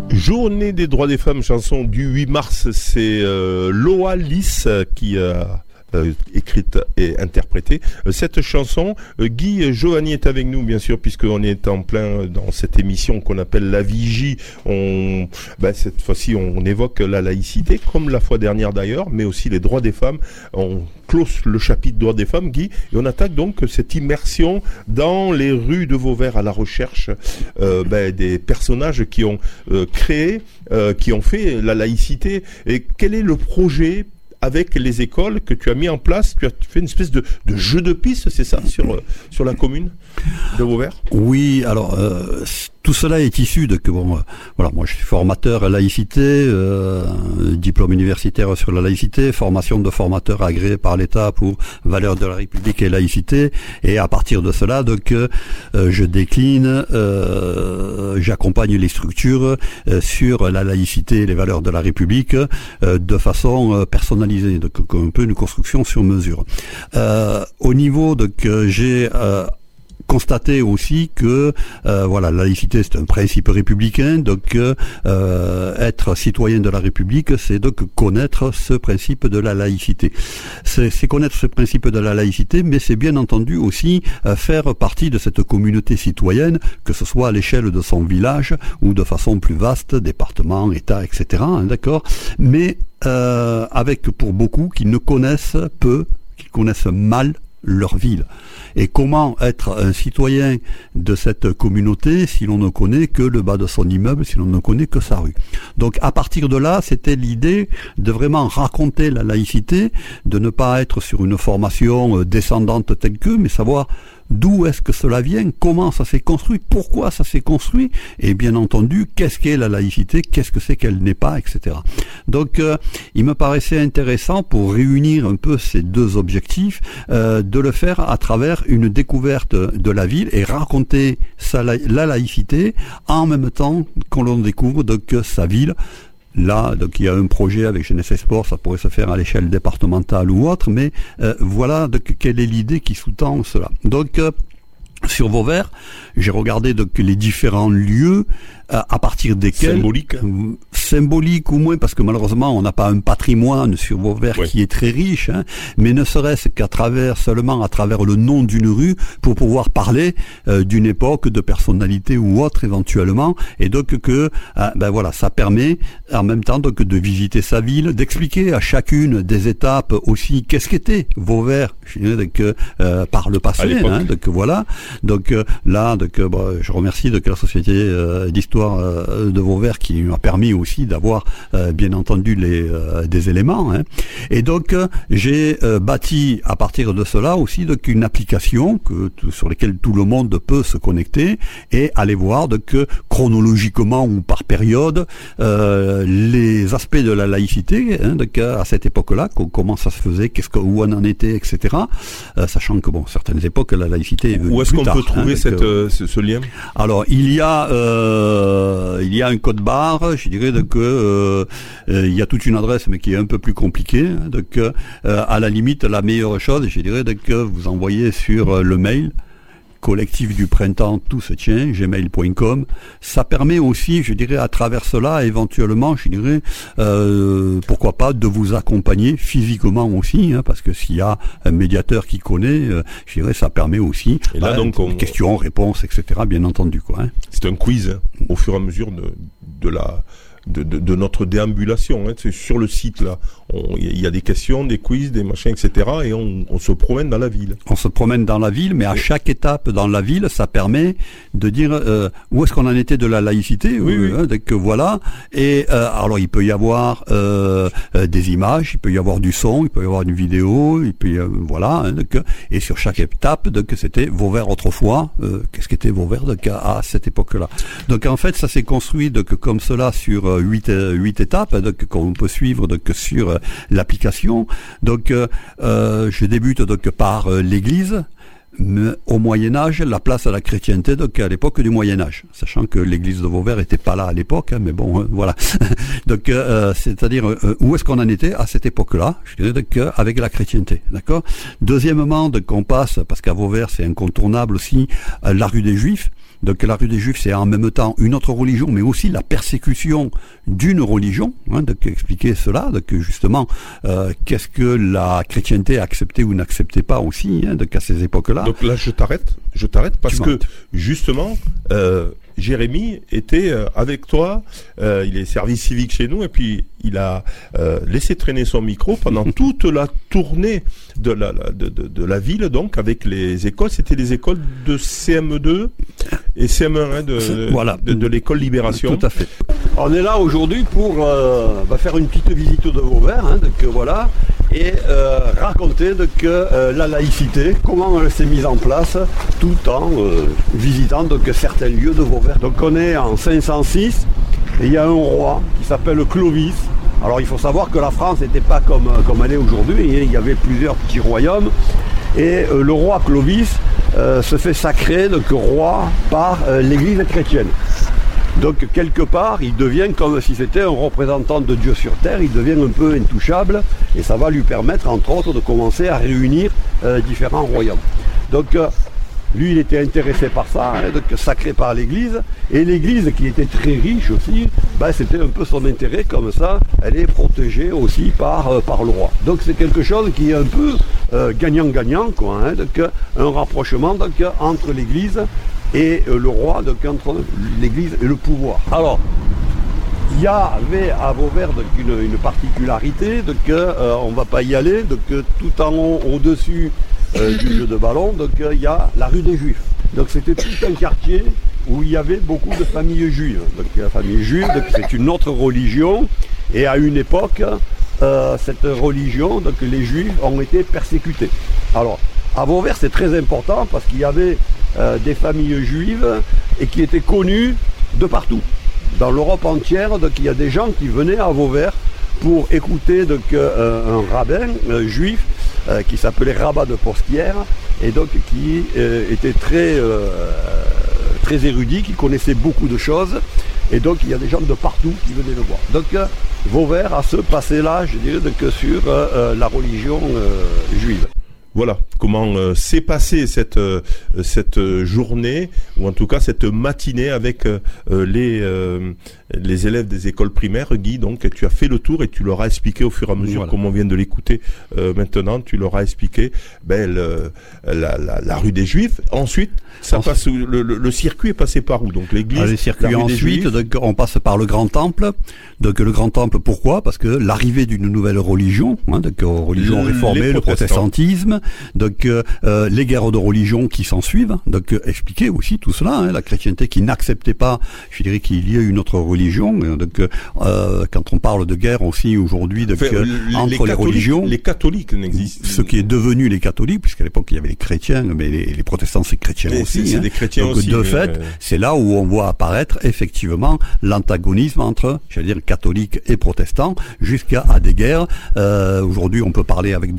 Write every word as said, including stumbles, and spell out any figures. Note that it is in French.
Journée des droits des femmes, chanson du huit mars, c'est euh, Loa Lys qui a euh, écrite et interprété euh, cette chanson. Euh, Guy Johanny est avec nous, bien sûr, puisqu'on est en plein dans cette émission qu'on appelle la Vigie. On, ben, cette fois-ci, on évoque la laïcité, comme la fois dernière d'ailleurs, mais aussi les droits des femmes. On close le chapitre droits des femmes, Guy, et on attaque donc cette immersion dans les rues de Vauvert à la recherche euh, ben, des personnages qui ont euh, créé, euh, qui ont fait la laïcité. Et quel est le projet avec les écoles que tu as mis en place? Tu as fait une espèce de, de jeu de piste, c'est ça, sur, euh, sur la commune de Vauvert? Oui, alors euh, tout cela est issu de que bon, euh, voilà, moi je suis formateur à laïcité, euh, diplôme universitaire sur la laïcité, formation de formateur agréé par l'État pour valeurs de la République et laïcité, et à partir de cela, donc euh, je décline, euh, j'accompagne les structures euh, sur la laïcité et les valeurs de la République euh, de façon euh, personnalisée, donc un peu une construction sur mesure. Euh, au niveau de que j'ai euh, constater aussi que euh, voilà, la laïcité c'est un principe républicain, donc euh, être citoyen de la République, c'est donc connaître ce principe de la laïcité. C'est, c'est connaître ce principe de la laïcité, mais c'est bien entendu aussi euh, faire partie de cette communauté citoyenne, que ce soit à l'échelle de son village ou de façon plus vaste, département, État, et cetera. Hein, d'accord. Mais euh, avec pour beaucoup qui ne connaissent peu, qui connaissent mal leur ville. Et comment être un citoyen de cette communauté si l'on ne connaît que le bas de son immeuble, si l'on ne connaît que sa rue. Donc à partir de là, c'était l'idée de vraiment raconter la laïcité, de ne pas être sur une formation descendante telle que, mais savoir d'où est-ce que cela vient, comment ça s'est construit, pourquoi ça s'est construit, et bien entendu, qu'est-ce qu'est la laïcité, qu'est-ce que c'est qu'elle n'est pas, et cetera. Donc, euh, il me paraissait intéressant, pour réunir un peu ces deux objectifs, euh, de le faire à travers une découverte de la ville et raconter sa, la laïcité en même temps qu'on l'on découvre donc sa ville. Là, donc il y a un projet avec Jeunesse et Sport, ça pourrait se faire à l'échelle départementale ou autre, mais euh, voilà donc quelle est l'idée qui sous-tend cela. Donc euh, sur Vauvert, j'ai regardé donc les différents lieux euh, à partir desquels symbolique euh, symbolique ou moins, parce que malheureusement on n'a pas un patrimoine sur Vauvert ouais. qui est très riche, hein, mais ne serait-ce qu'à travers seulement à travers le nom d'une rue pour pouvoir parler euh, d'une époque, de personnalité ou autre éventuellement, et donc que euh, ben voilà, ça permet en même temps donc de visiter sa ville, d'expliquer à chacune des étapes aussi qu'est-ce qu'était Vauvert donc, euh, par le passé, hein, donc voilà. Donc euh, là, donc, bon, je remercie donc, la Société euh, d'Histoire euh, de Vauvert qui m'a permis aussi d'avoir euh, bien entendu les, euh, des éléments. Hein. Et donc euh, j'ai euh, bâti à partir de cela aussi donc, une application que, t- sur laquelle tout le monde peut se connecter et aller voir donc, chronologiquement ou par période euh, les aspects de la laïcité hein, donc, à cette époque-là, comment ça se faisait, qu'est-ce que, où on en était, et cetera. Euh, sachant que bon, certaines époques la laïcité est où est-ce qu'on tard, peut trouver hein, cette, euh, ce, ce lien? Alors il y a euh, il y a un code barre, je dirais que euh, euh, il y a toute une adresse mais qui est un peu plus compliquée. Hein, donc euh, à la limite la meilleure chose, je dirais que vous envoyez sur euh, le mail collectif du printemps tout se tient gmail point com. Ça permet aussi, je dirais, à travers cela, éventuellement, je dirais, euh, pourquoi pas, de vous accompagner physiquement aussi, hein, parce que s'il y a un médiateur qui connaît, euh, je dirais, ça permet aussi. Et là, bah, donc, on... questions, réponses, et cetera. Bien entendu, quoi. Hein. C'est un quiz hein, au fur et à mesure de, de la. De, de, de notre déambulation, hein. C'est sur le site là, il y a des questions, des quiz, des machins, et cetera. Et on, on se promène dans la ville. On se promène dans la ville, mais à chaque étape dans la ville, ça permet de dire euh, où est-ce qu'on en était de la laïcité. Oui, euh, oui. Donc voilà. Et euh, alors il peut y avoir euh, euh, des images, il peut y avoir du son, il peut y avoir une vidéo, il peut y avoir, voilà. Hein, donc, et sur chaque étape, donc c'était Vauvert autrefois. Euh, qu'est-ce qu'était Vauvert donc à, à cette époque-là. Donc en fait, ça s'est construit donc comme cela sur huit huit étapes donc qu'on peut suivre donc sur euh, l'application. Donc euh, euh, je débute donc par euh, l'église. Mais au Moyen-Âge, la place à la chrétienté, donc à l'époque du Moyen-Âge, sachant que l'église de Vauvert était pas là à l'époque, hein, mais bon, euh, voilà. donc, euh, c'est-à-dire euh, où est-ce qu'on en était à cette époque-là, je dirais donc euh, avec la chrétienté, d'accord. Deuxièmement, donc on passe, parce qu'à Vauvert c'est incontournable aussi, euh, la rue des Juifs. Donc la rue des Juifs, c'est en même temps une autre religion, mais aussi la persécution d'une religion. Hein, donc expliquer cela, donc justement, euh, qu'est-ce que la chrétienté acceptait ou n'acceptait pas aussi, hein, donc à ces époques-là. Donc là, je t'arrête, je t'arrête parce tu que montes. justement. Euh, Jérémy était euh, avec toi, euh, il est service civique chez nous et puis il a euh, laissé traîner son micro pendant toute la tournée de la, de, de, de la ville, donc avec les écoles. C'était les écoles de C M deux et C M un hein, de, voilà. de, de l'école Libération. Tout à fait. On est là aujourd'hui pour euh, bah, faire une petite visite de Vauvert, hein, donc, voilà, et euh, raconter donc, euh, la laïcité, comment elle s'est mise en place, tout en euh, visitant donc, certains lieux de Vauvert. Donc on est en cinq cent six et il y a un roi qui s'appelle Clovis. Alors il faut savoir que la France n'était pas comme, comme elle est aujourd'hui, il y avait plusieurs petits royaumes et euh, le roi Clovis euh, se fait sacrer donc, roi par euh, l'église chrétienne. Donc quelque part il devient comme si c'était un représentant de Dieu sur terre, il devient un peu intouchable et ça va lui permettre entre autres de commencer à réunir euh, différents royaumes. Donc euh, lui, il était intéressé par ça, hein, donc sacré par l'Église, et l'Église, qui était très riche aussi, ben, c'était un peu son intérêt, comme ça, elle est protégée aussi par, euh, par le roi. Donc c'est quelque chose qui est un peu euh, gagnant-gagnant, quoi, hein, donc un rapprochement donc, entre l'Église et euh, le roi, donc entre l'Église et le pouvoir. Alors, il y avait à Vauvert donc, une, une particularité, donc euh, on ne va pas y aller, donc tout en haut, au-dessus, Euh, du jeu de ballon, donc il euh, y a la rue des Juifs. Donc c'était tout un quartier où il y avait beaucoup de familles juives. Donc la famille juive, donc, c'est une autre religion, et à une époque, euh, cette religion, donc les juifs ont été persécutés. Alors, à Vauvert, c'est très important parce qu'il y avait euh, des familles juives et qui étaient connues de partout. Dans l'Europe entière, donc il y a des gens qui venaient à Vauvert pour écouter donc, euh, un rabbin euh, juif euh, qui s'appelait Rabat de Posquière et donc qui euh, était très, euh, très érudit, qui connaissait beaucoup de choses et donc il y a des gens de partout qui venaient le voir. Donc euh, Vauvert a ce passé-là, je dirais, donc, sur euh, la religion euh, juive. Voilà comment euh, s'est passée cette euh, cette journée ou en tout cas cette matinée avec euh, les euh, les élèves des écoles primaires. Guy, donc tu as fait le tour et tu leur as expliqué au fur et à mesure, voilà. Comme on vient de l'écouter euh, maintenant, tu leur as expliqué ben, le, la, la, la rue des Juifs. Ensuite, ça ensuite, passe le, le, le circuit est passé par où? Donc l'église. Ah, le circuit ensuite, donc, on passe par le Grand Temple. Donc le Grand Temple, pourquoi? Parce que l'arrivée d'une nouvelle religion, hein, donc religion réformée, le protestantisme. Donc euh, les guerres de religion qui s'en suivent, donc euh, expliquer aussi tout cela, hein, la chrétienté qui n'acceptait pas, je dirais qu'il y a une autre religion. Donc euh, quand on parle de guerre aussi aujourd'hui, donc enfin, euh, les, entre les, les religions, les catholiques n'existent. Ce qui est devenu les catholiques, puisqu'à l'époque il y avait les chrétiens, mais les, les protestants c'est chrétiens mais aussi. C'est hein. des chrétiens donc aussi. de mais fait, mais... c'est là où on voit apparaître effectivement l'antagonisme entre, j'allais dire, catholiques et protestants, jusqu'à à des guerres. Euh, aujourd'hui, on peut parler avec